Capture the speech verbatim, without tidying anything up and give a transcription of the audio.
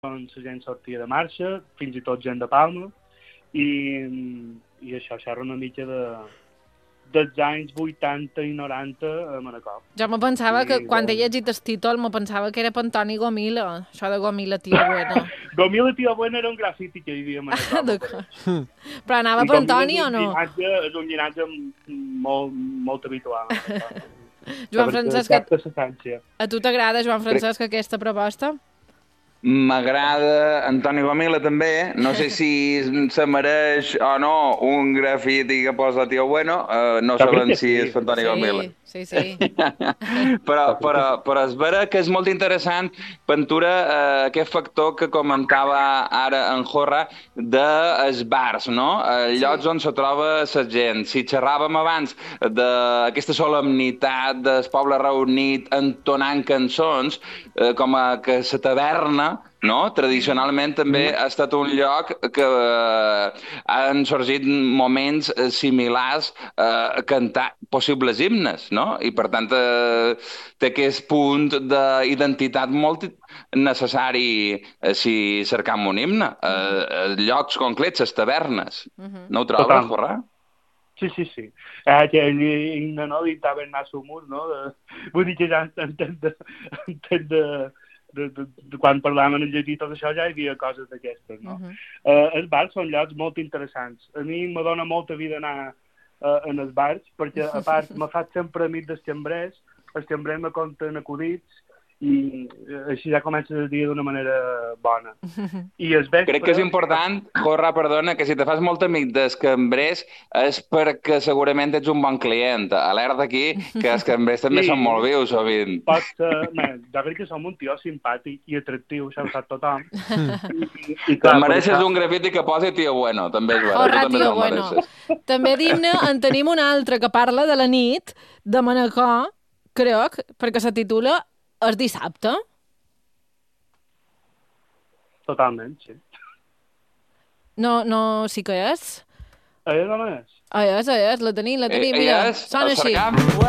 la gent sortia de marxa, fins i tot gent de Palma, i, i això, això era una mica de, dels anys vuitanta i noranta a Manacor. Jo me pensava I, que, quan he doncs... llegit el títol, me pensava que era per Antoni Gomila, això de Gomila, tio bueno. Gomila, tio bueno, era un grafiti que hi havia a Manacor. D'acord. Però anava per Antoni o no? Llinatge, és un llinatge molt, molt habitual. Joan Francesc, a, a tu t'agrada, Joan Francesc, aquesta proposta? M'agrada Antoni Gomila també, no sé si se mereix o no un grafiti que posa tio bueno, uh, no sabem si és Antoni sí, Gomila. Sí, sí, però, però, però és vera que és molt interessant, Ventura, uh, aquest factor que comentava ara en Jorra dels bars, no? Uh, llocs sí. on se troba la gent. Si xerràvem abans d'aquesta solemnitat del poble reunit entonant cançons, uh, com a que la taverna, no? Tradicionalment també ha estat un lloc que eh, han sorgit moments similars a cantar possibles himnes, no? I per tant eh, té aquest punt d'identitat molt necessari eh, si cercam un himne. Eh, llocs concrets, les tavernes. No ho trobes, Jorra? Sí, sí, sí. Eh, que himne, no? Di tavernas humus, no? De... Vull dir que ja entenc de... Entenc de... De, de, de quan parlàvem en el llatí tot això ja hi havia coses d'aquestes, no? Uh -huh. uh, els bars són llocs molt interessants. A mi me dona molta vida anar uh, en els bars, perquè a part me faig sempre amic dels xambrers, els xambrers me conten acudits i així ja comences el dia d'una manera bona. I es vespre... Crec que és important, Jorra, perdona, que si te fas molt amic dels cambrers és perquè segurament ets un bon client. Alerta aquí, que els cambrers també sí, són molt vius, sovint. Pot ser... Man, jo crec que som un tio simpàtic i atractiu, això ho sap tothom. I, i clar, Te'n mereixes això... un grafiti que posi tio bueno, també és vera. Jorra, tio bueno. També d'himne en tenim un altre que parla de la nit de Manacor, crec, perquè se titula És dissabte? Totalment, sí. No, no, sí que és? És o no és? Ah, és, és, la tenim, la tenim, mira, sona així.